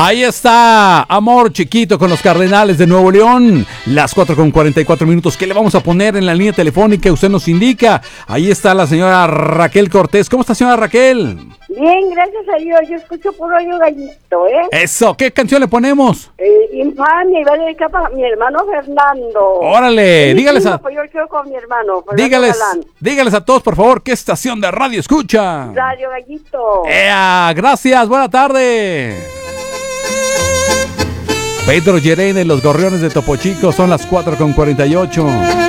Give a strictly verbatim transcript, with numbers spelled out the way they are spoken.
Ahí está, Amor Chiquito con los Cardenales de Nuevo León. Las cuatro con cuarenta y cuatro minutos. ¿Qué le vamos a poner en la línea telefónica? Usted nos indica. Ahí está la señora Raquel Cortés. ¿Cómo está, señora Raquel? Bien, gracias a Dios. Yo escucho puro yo gallito, ¿eh? Eso, ¿qué canción le ponemos? Eh, infamia, y va a dedicar para mi hermano Fernando. Órale, dígales a... Pues yo quiero con mi hermano, Fernando Dígales, Galán. dígales a todos, por favor, ¿qué estación de radio escucha? Radio Gallito. ¡Ea! Gracias, buena tarde. Pedro Llerena y los Gorriones de Topo Chico, son las cuatro con cuarenta y ocho.